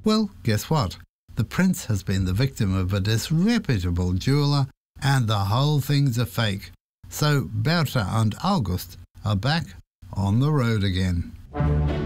Well, guess what? The prince has been the victim of a disreputable jeweller and the whole thing's a fake. So Bertha and August are back on the road again.